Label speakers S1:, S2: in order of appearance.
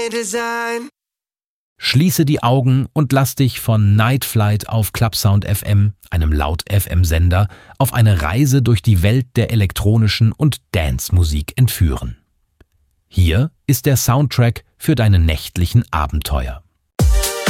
S1: Design.
S2: Schließe die Augen und lass dich von Night Flight auf Clubsound FM, einem Laut-FM-Sender, auf eine Reise durch die Welt der elektronischen und Dance-Musik entführen. Hier ist der Soundtrack für deine nächtlichen Abenteuer.